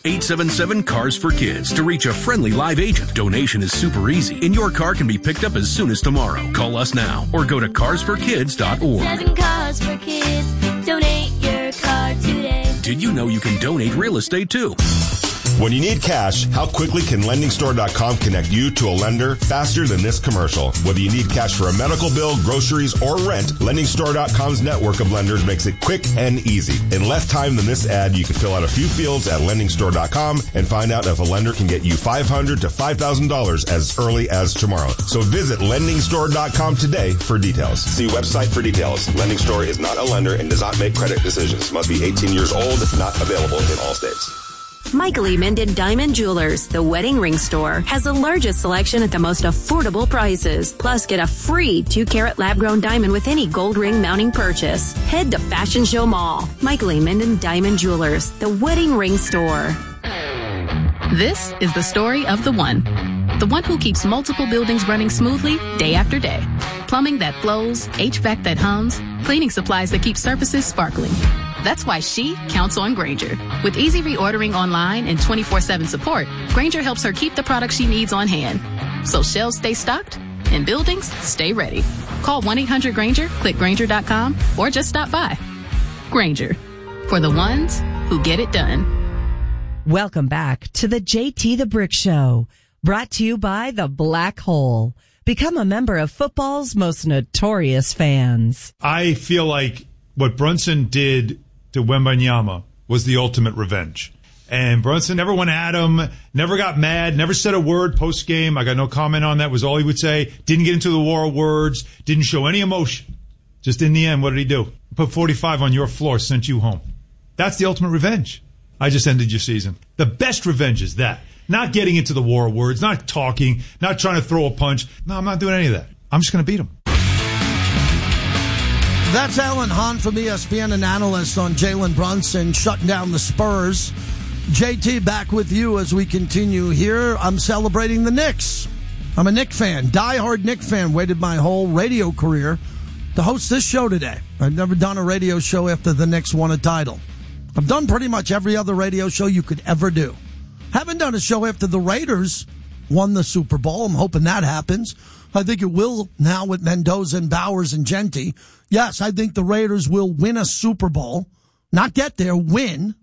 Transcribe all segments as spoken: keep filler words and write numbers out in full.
eight seven seven, CARS for Kids to reach a friendly live agent. Donation is super easy, and your car can be picked up as soon as tomorrow. Call us now or go to cars for kids dot org. Seven Cars for Kids. Donate your car today. Did you know you can donate real estate too? When you need cash, how quickly can lending store dot com connect you to a lender faster than this commercial? Whether you need cash for a medical bill, groceries, or rent, lending store dot com's network of lenders makes it quick and easy. In less time than this ad, you can fill out a few fields at lending store dot com and find out if a lender can get you five hundred dollars to five thousand dollars as early as tomorrow. So visit lending store dot com today for details. See website for details. Lending Store is not a lender and does not make credit decisions. Must be eighteen years old. Not available in all states. Michael E. Minden Diamond Jewelers, the wedding ring store, has the largest selection at the most affordable prices. Plus, get a free two-carat lab-grown diamond with any gold ring mounting purchase. Head to Fashion Show Mall. Michael E. Minden Diamond Jewelers, the wedding ring store. This is the story of the one. The one who keeps multiple buildings running smoothly day after day. Plumbing that flows, H V A C that hums, cleaning supplies that keep surfaces sparkling. That's why she counts on Grainger. With easy reordering online and twenty-four seven support, Grainger helps her keep the products she needs on hand. So shelves stay stocked and buildings stay ready. Call one eight hundred Grainger, click Grainger dot com, or just stop by. Grainger, for the ones who get it done. Welcome back to the J T the Brick Show, brought to you by The Black Hole. Become a member of football's most notorious fans. I feel like what Brunson did to Wembanyama was the ultimate revenge. And Brunson never went at him, never got mad, never said a word post-game. I got no comment on that, was all he would say. Didn't get into the war of words, didn't show any emotion. Just in the end, what did he do? Put forty-five on your floor, sent you home. That's the ultimate revenge. I just ended your season. The best revenge is that. Not getting into the war of words, not talking, not trying to throw a punch. No, I'm not doing any of that. I'm just going to beat him. That's Alan Hahn from E S P N, an analyst on Jalen Brunson shutting down the Spurs. J T, back with you as we continue here. I'm celebrating the Knicks. I'm a Knicks fan, diehard Knicks fan. Waited my whole radio career to host this show today. I've never done a radio show after the Knicks won a title. I've done pretty much every other radio show you could ever do. Haven't done a show after the Raiders won the Super Bowl. I'm hoping that happens. I think it will now with Mendoza and Bowers and Genty. Yes, I think the Raiders will win a Super Bowl. Not get there, win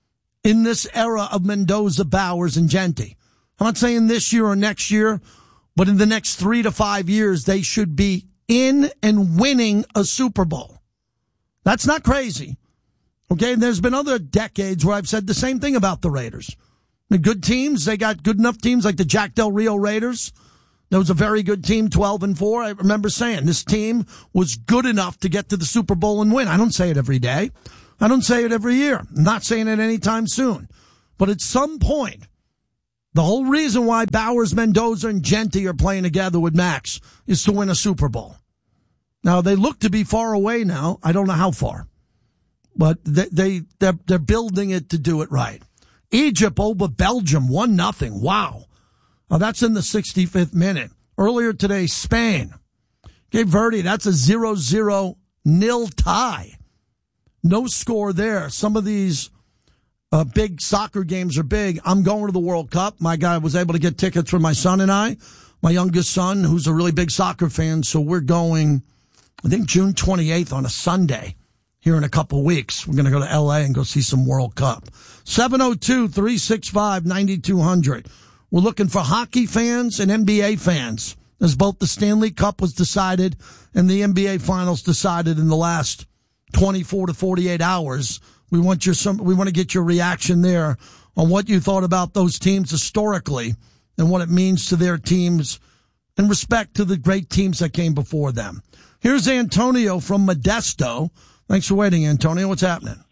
in this era of Mendoza, Bowers, and Genty. I'm not saying this year or next year, but in the next three to five years, they should be in and winning a Super Bowl. That's not crazy. Okay, and there's been other decades where I've said the same thing about the Raiders. The good teams, they got good enough teams like the Jack Del Rio Raiders. That was a very good team, twelve and four. I remember saying this team was good enough to get to the Super Bowl and win. I don't say it every day. I don't say it every year. I'm not saying it anytime soon. But at some point, the whole reason why Bowers, Mendoza, and Genty are playing together with Max is to win a Super Bowl. Now, they look to be far away now. I don't know how far. But they, they, they're, they're building it to do it right. Egypt over Belgium, one nothing. Wow. Oh, that's in the sixty-fifth minute. Earlier today, Spain. Cape Verde, that's a zero zero nil tie. No score there. Some of these uh, big soccer games are big. I'm going to the World Cup. My guy was able to get tickets for my son and I. My youngest son, who's a really big soccer fan. So we're going, I think, June twenty-eighth on a Sunday. Here in a couple weeks, we're going to go to L A and go see some World Cup. seven oh two, three six five, nine two hundred. We're looking for hockey fans and N B A fans, as both the Stanley Cup was decided and the N B A Finals decided in the last twenty-four to forty-eight hours. We want your some, we want to get your reaction there on what you thought about those teams historically and what it means to their teams in respect to the great teams that came before them. Here's Antonio from Modesto. Thanks for waiting, Antonio. What's happening?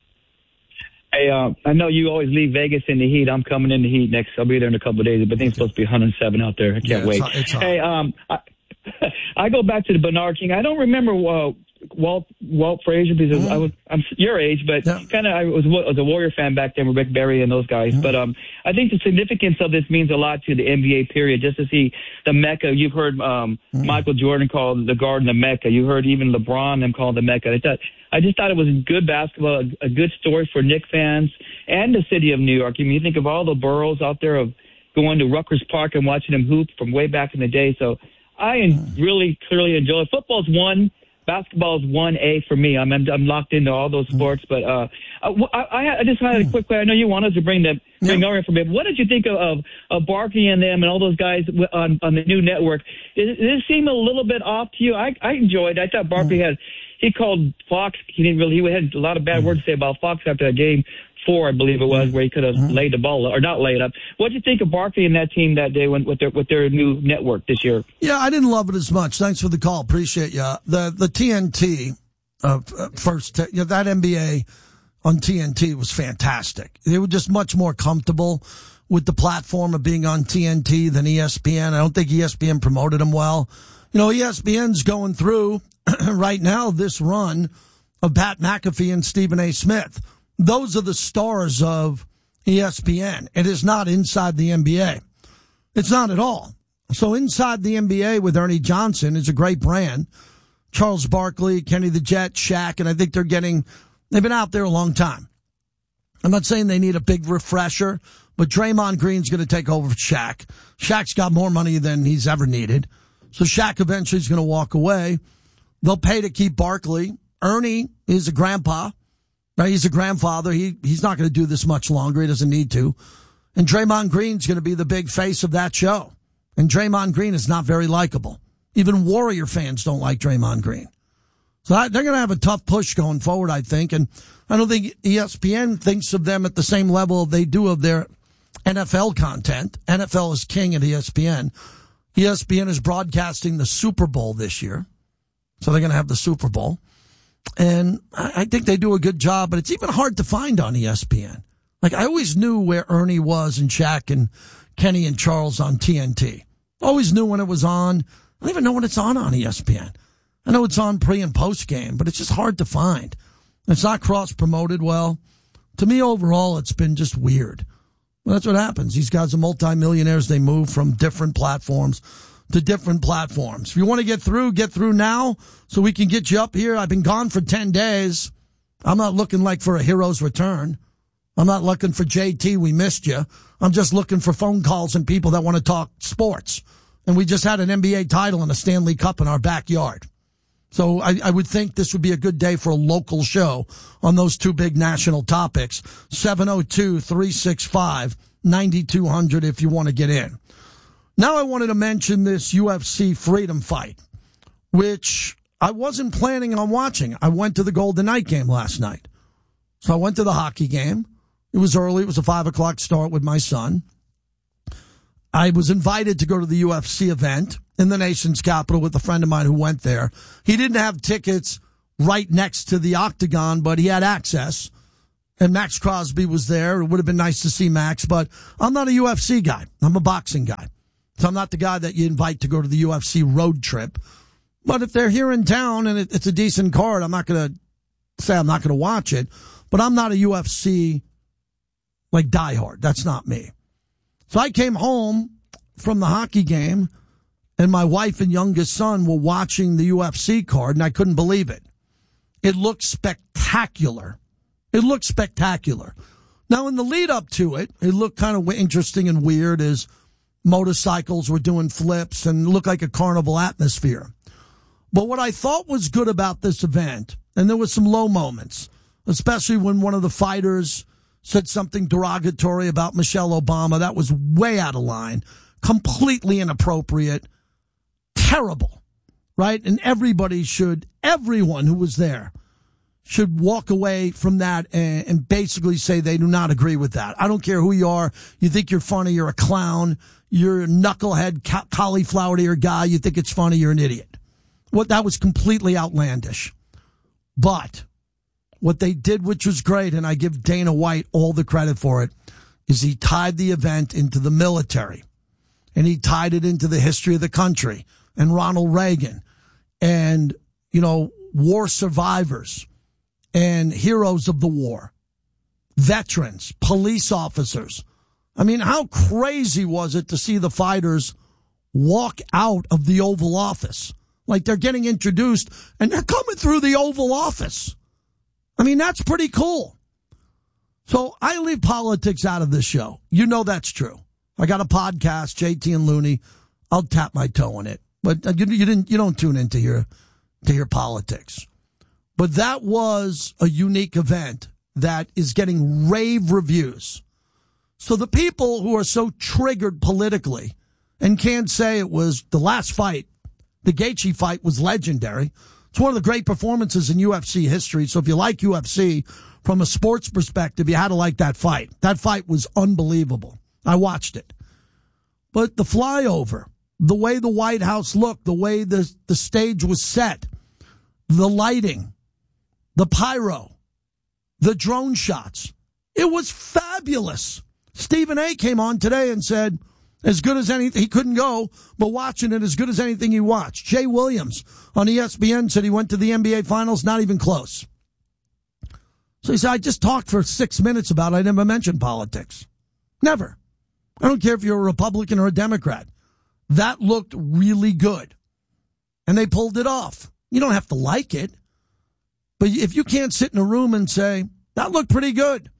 Hey, uh, I know you always leave Vegas in the heat. I'm coming in the heat next. I'll be there in a couple of days, but I think it's supposed to be one oh seven out there. I can't yeah, it's wait. Hot, it's hot. Hey, um, I, I go back to the Bernard King. I don't remember uh, Walt Walt Frazier because mm. I was I'm your age, but yeah. kind of I was, was a Warrior fan back then with Rick Barry and those guys. Mm. But um, I think the significance of this means a lot to the N B A period. Just to see the Mecca. You've heard um, mm. Michael Jordan call the Garden the Mecca. You heard even LeBron them call the Mecca. I thought I just thought it was good basketball, a, a good story for Knicks fans and the city of New York. I mean, you think of all the boroughs out there of going to Rutgers Park and watching them hoop from way back in the day. So I really clearly enjoy it. Football's one. Basketball is one A for me. I'm, I'm I'm locked into all those sports, but uh, I, I just had a quick question. I know you wanted to bring them bring yeah. our information. What did you think of, of of Barkley and them and all those guys on on the new network? Did, did it seem a little bit off to you? I I enjoyed it. I thought Barkley had he called Fox. He didn't really. He had a lot of bad words to say about Fox after that game four, I believe it was, where he could have mm-hmm. laid the ball or not laid up. What did you think of Barkley and that team that day when, with their with their new network this year? Yeah, I didn't love it as much. Thanks for the call. Appreciate you. The the T N T uh, first, you know, that N B A on T N T was fantastic. They were just much more comfortable with the platform of being on T N T than E S P N. I don't think E S P N promoted them well. You know, E S P N's going through right now this run of Pat McAfee and Stephen A. Smith. Those are the stars of E S P N. It is not inside the N B A. It's not at all. So inside the N B A with Ernie Johnson is a great brand. Charles Barkley, Kenny the Jet, Shaq, and I think they're getting, they've been out there a long time. I'm not saying they need a big refresher, but Draymond Green's going to take over for Shaq. Shaq's got more money than he's ever needed. So Shaq eventually is going to walk away. They'll pay to keep Barkley. Ernie is a grandpa. Right, he's a grandfather. He he's not going to do this much longer. He doesn't need to. And Draymond Green's going to be the big face of that show. And Draymond Green is not very likable. Even Warrior fans don't like Draymond Green. So I, they're going to have a tough push going forward, I think. And I don't think E S P N thinks of them at the same level they do of their N F L content. N F L is king at E S P N. E S P N is broadcasting the Super Bowl this year. So they're going to have the Super Bowl. And I think they do a good job, but it's even hard to find on E S P N. Like, I always knew where Ernie was and Shaq and Kenny and Charles on T N T. Always knew when it was on. I don't even know when it's on on E S P N. I know it's on pre and post game, but it's just hard to find. It's not cross-promoted well. To me, overall, it's been just weird. Well, that's what happens. These guys are multimillionaires. They move from different platforms to different platforms. If you want to get through, get through now so we can get you up here. I've been gone for ten days. I'm not looking like for a hero's return. I'm not looking for J T. We missed you. I'm just looking for phone calls and people that want to talk sports. And we just had an N B A title and a Stanley Cup in our backyard. So I, I would think this would be a good day for a local show on those two big national topics. seven oh two, three six five, nine two hundred if you want to get in. Now I wanted to mention this U F C Freedom Fight, which I wasn't planning on watching. I went to the Golden Knight game last night. So I went to the hockey game. It was early. It was a five o'clock start with my son. I was invited to go to the U F C event in the nation's capital with a friend of mine who went there. He didn't have tickets right next to the octagon, but he had access. And Max Crosby was there. It would have been nice to see Max, but I'm not a U F C guy. I'm a boxing guy. So I'm not the guy that you invite to go to the U F C road trip. But if they're here in town and it's a decent card, I'm not going to say I'm not going to watch it. But I'm not a U F C, like, diehard. That's not me. So I came home from the hockey game, and my wife and youngest son were watching the U F C card, and I couldn't believe it. It looked spectacular. It looked spectacular. Now, in the lead up to it, it looked kind of interesting and weird as motorcycles were doing flips and looked like a carnival atmosphere. But what I thought was good about this event, and there were some low moments, especially when one of the fighters said something derogatory about Michelle Obama. That was way out of line, completely inappropriate, terrible, right? And everybody should, everyone who was there should walk away from that and, and basically say they do not agree with that. I don't care who you are. You think you're funny, you're a clown, you're a knucklehead, ca- cauliflower-ear guy, you think it's funny, you're an idiot. What that was completely outlandish. But what they did, which was great, and I give Dana White all the credit for it, is he tied the event into the military. And he tied it into the history of the country and Ronald Reagan. And, you know, war survivors and heroes of the war, veterans, police officers. I mean, how crazy was it to see the fighters walk out of the Oval Office? Like they're getting introduced and they're coming through the Oval Office. I mean, that's pretty cool. So I leave politics out of this show. You know that's true. I got a podcast, J T and Looney. I'll tap my toe in it. But you, you didn't. You don't tune into your to your politics. But that was a unique event that is getting rave reviews. So the people who are so triggered politically and can't say it was the last fight, the Gaethje fight was legendary. It's one of the great performances in U F C history. So if you like U F C from a sports perspective, you had to like that fight. That fight was unbelievable. I watched it. But the flyover, the way the White House looked, the way the, the stage was set, the lighting, the pyro, the drone shots, it was fabulous. Stephen A. came on today and said, as good as anything, he couldn't go, but watching it as good as anything he watched. Jay Williams on E S P N said he went to the N B A Finals, not even close. So he said, I just talked for six minutes about it. I never mentioned politics. Never. I don't care if you're a Republican or a Democrat. That looked really good. And they pulled it off. You don't have to like it. But if you can't sit in a room and say, that looked pretty good,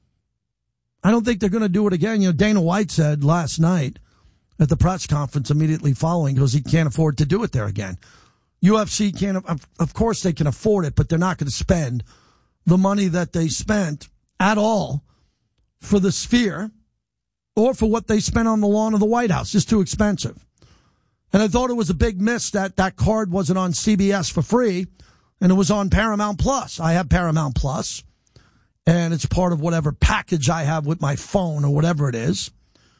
I don't think they're going to do it again. You know, Dana White said last night at the press conference immediately following, because he can't afford to do it there again. U F C can't, of course they can afford it, but they're not going to spend the money that they spent at all for the Sphere or for what they spent on the lawn of the White House. It's too expensive. And I thought it was a big miss that that card wasn't on C B S for free and it was on Paramount Plus. I have Paramount Plus, and it's part of whatever package I have with my phone or whatever it is.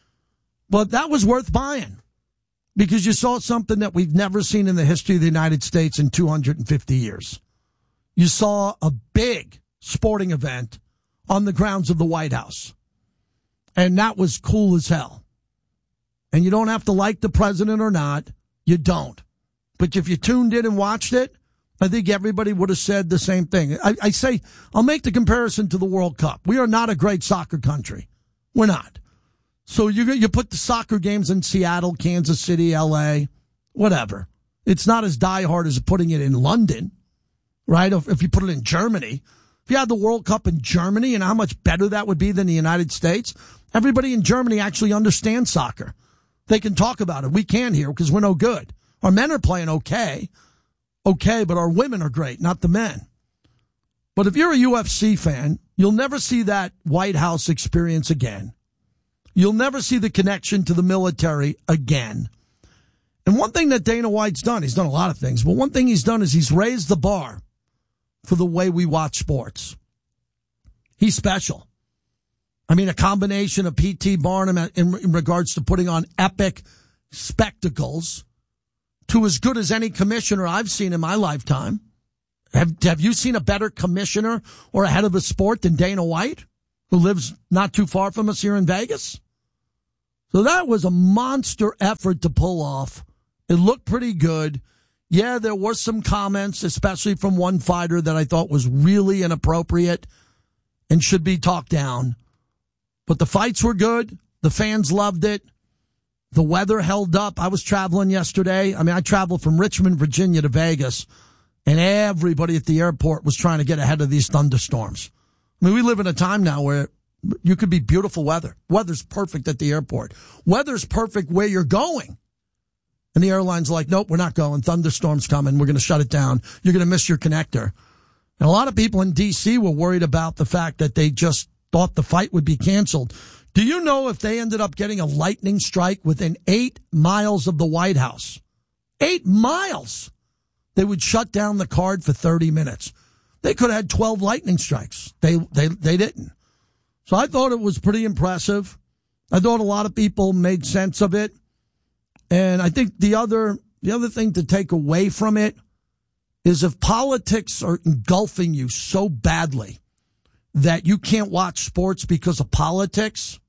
But that was worth buying because you saw something that we've never seen in the history of the United States in two hundred fifty years. You saw a big sporting event on the grounds of the White House. And that was cool as hell. And you don't have to like the president or not. You don't. But if you tuned in and watched it, I think everybody would have said the same thing. I, I say, I'll make the comparison to the World Cup. We are not a great soccer country. We're not. So you you put the soccer games in Seattle, Kansas City, L A, whatever. It's not as diehard as putting it in London, right? If, if you put it in Germany. If you had the World Cup in Germany and how much better that would be than the United States, everybody in Germany actually understands soccer. They can talk about it. We can't here because we're no good. Our men are playing okay. Okay, but our women are great, not the men. But if you're a U F C fan, you'll never see that White House experience again. You'll never see the connection to the military again. And one thing that Dana White's done, he's done a lot of things, but one thing he's done is he's raised the bar for the way we watch sports. He's special. I mean, a combination of P T. Barnum in, in regards to putting on epic spectacles to as good as any commissioner I've seen in my lifetime. Have, have you seen a better commissioner or a head of a sport than Dana White, who lives not too far from us here in Vegas? So that was a monster effort to pull off. It looked pretty good. Yeah, there were some comments, especially from one fighter, that I thought was really inappropriate and should be talked down. But the fights were good. The fans loved it. The weather held up. I was traveling yesterday. I mean, I traveled from Richmond, Virginia to Vegas, and everybody at the airport was trying to get ahead of these thunderstorms. I mean, we live in a time now where you could be beautiful weather. Weather's perfect at the airport. Weather's perfect where you're going. And the airline's like, nope, we're not going. Thunderstorm's coming. We're going to shut it down. You're going to miss your connector. And a lot of people in D C were worried about the fact that they just thought the fight would be canceled. Do you know if they ended up getting a lightning strike within eight miles of the White House? Eight miles. They would shut down the card for thirty minutes. They could have had twelve lightning strikes. They, they, they didn't. So I thought it was pretty impressive. I thought a lot of people made sense of it. And I think the other, the other thing to take away from it is if politics are engulfing you so badly that you can't watch sports because of politics,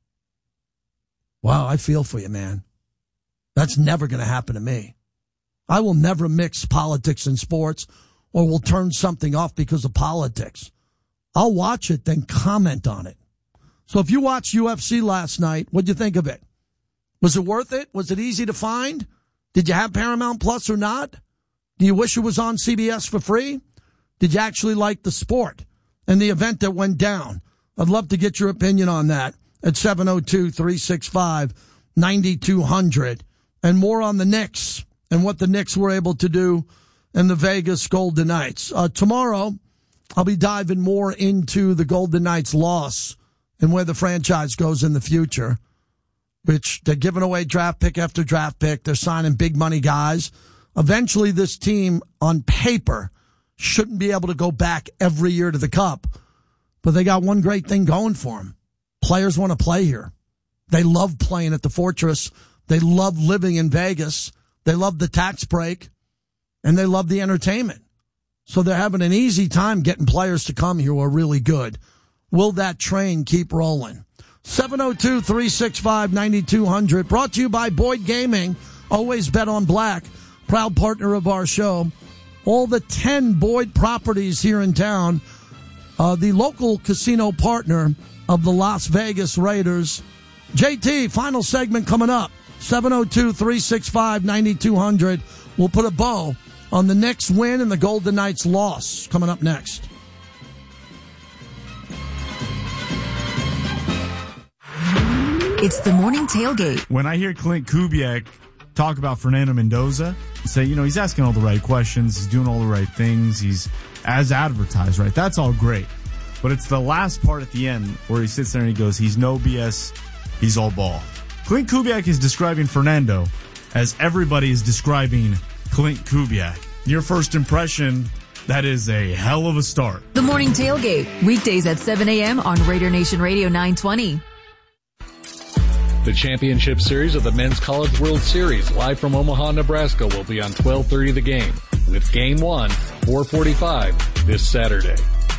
wow, I feel for you, man. That's never going to happen to me. I will never mix politics and sports or will turn something off because of politics. I'll watch it, then comment on it. So if you watched U F C last night, what'd you think of it? Was it worth it? Was it easy to find? Did you have Paramount Plus or not? Do you wish it was on C B S for free? Did you actually like the sport and the event that went down? I'd love to get your opinion on that at seven oh two, three six five, nine two hundred. And more on the Knicks and what the Knicks were able to do in the Vegas Golden Knights. Uh, tomorrow, I'll be diving more into the Golden Knights' loss and where the franchise goes in the future, which they're giving away draft pick after draft pick. They're signing big money guys. Eventually, this team, on paper, shouldn't be able to go back every year to the Cup. But they got one great thing going for them. Players want to play here. They love playing at the Fortress. They love living in Vegas. They love the tax break. And they love the entertainment. So they're having an easy time getting players to come here who are really good. Will that train keep rolling? seven oh two, three six five, nine two hundred. Brought to you by Boyd Gaming. Always bet on black. Proud partner of our show. All the ten Boyd properties here in town. Uh, the local casino partner of the Las Vegas Raiders. J T, final segment coming up. seven oh two, three six five, nine two hundred. We'll put a bow on the Knicks win and the Golden Knights loss coming up next. It's the morning tailgate. When I hear Clint Kubiak talk about Fernando Mendoza, say, you know, he's asking all the right questions, he's doing all the right things, he's as advertised, right? That's all great. But it's the last part at the end where he sits there and he goes, he's no B S, he's all ball. Clint Kubiak is describing Fernando as everybody is describing Clint Kubiak. Your first impression, that is a hell of a start. The morning tailgate, weekdays at seven a.m. on Raider Nation Radio nine twenty. The championship series of the Men's College World Series, live from Omaha, Nebraska, will be on twelve thirty The Game, with Game one, four forty-five, this Saturday.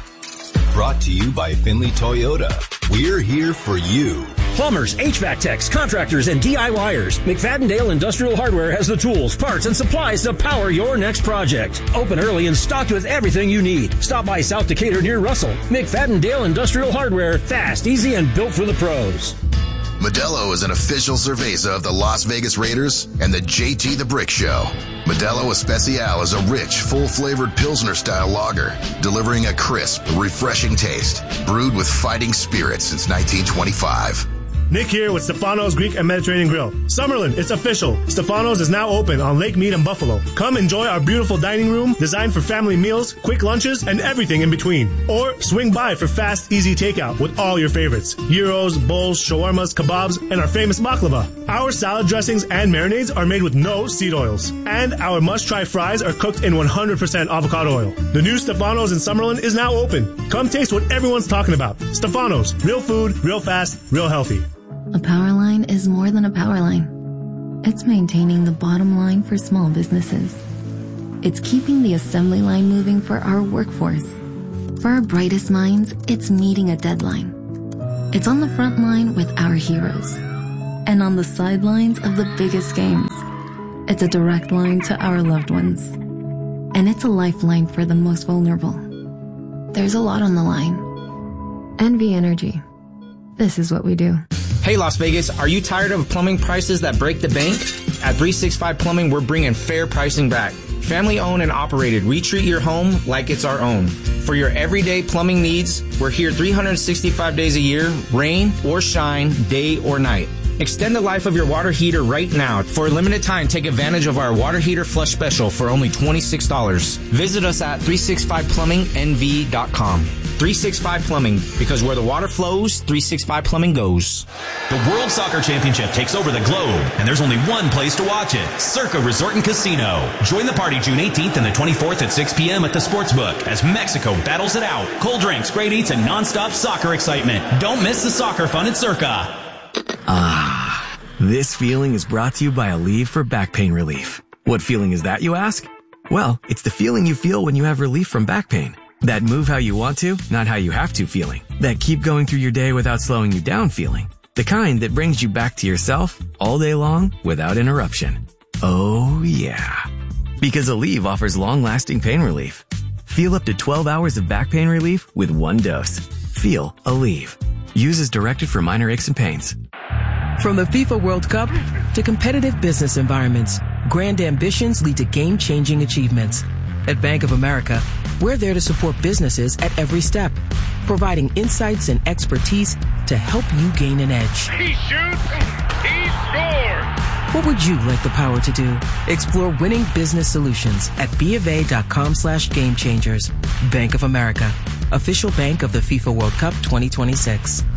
Brought to you by Finley Toyota. We're here for you. Plumbers, H V A C techs, contractors, and DIYers. McFadden-Dale Industrial Hardware has the tools, parts, and supplies to power your next project. Open early and stocked with everything you need. Stop by South Decatur near Russell. McFadden-Dale Industrial Hardware. Fast, easy, and built for the pros. Modelo is an official cerveza of the Las Vegas Raiders and the J T the Brick Show. Modelo Especial is a rich, full-flavored Pilsner-style lager, delivering a crisp, refreshing taste, brewed with fighting spirit since nineteen twenty-five. Nick here with Stefano's Greek and Mediterranean Grill. Summerlin, it's official. Stefano's is now open on Lake Mead and Buffalo. Come enjoy our beautiful dining room designed for family meals, quick lunches, and everything in between. Or swing by for fast, easy takeout with all your favorites. Gyros, bowls, shawarmas, kebabs, and our famous baklava. Our salad dressings and marinades are made with no seed oils. And our must-try fries are cooked in one hundred percent avocado oil. The new Stefano's in Summerlin is now open. Come taste what everyone's talking about. Stefano's. Real food, real fast, real healthy. A power line is more than a power line. It's maintaining the bottom line for small businesses. It's keeping the assembly line moving for our workforce. For our brightest minds, it's meeting a deadline. It's on the front line with our heroes. And on the sidelines of the biggest games. It's a direct line to our loved ones. And it's a lifeline for the most vulnerable. There's a lot on the line. N V Energy. This is what we do. Hey Las Vegas, are you tired of plumbing prices that break the bank? At three sixty-five Plumbing, we're bringing fair pricing back. Family owned and operated, we treat your home like it's our own. For your everyday plumbing needs, we're here three hundred sixty-five days a year, rain or shine, day or night. Extend the life of your water heater right now. For a limited time, take advantage of our water heater flush special for only twenty-six dollars. Visit us at three sixty-five plumbing N V dot com. three sixty-five Plumbing, because where the water flows, three sixty-five Plumbing goes. The World Soccer Championship takes over the globe, and there's only one place to watch it, Circa Resort and Casino. Join the party June eighteenth and the twenty-fourth at six p.m. at the Sportsbook as Mexico battles it out. Cold drinks, great eats, and nonstop soccer excitement. Don't miss the soccer fun at Circa. Ah, this feeling is brought to you by Aleve for back pain relief. What feeling is that, you ask? Well, it's the feeling you feel when you have relief from back pain. That move how you want to, not how you have to feeling. That keep going through your day without slowing you down feeling. The kind that brings you back to yourself all day long without interruption. Oh yeah. Because Aleve offers long-lasting pain relief. Feel up to twelve hours of back pain relief with one dose. Feel Aleve. Use as directed for minor aches and pains. From the FIFA World Cup to competitive business environments, grand ambitions lead to game-changing achievements. At Bank of America, we're there to support businesses at every step, providing insights and expertise to help you gain an edge. He shoots, he scores! What would you like the power to do? Explore winning business solutions at BofA.com slash game changers. Bank of America, official bank of the FIFA World Cup twenty twenty-six.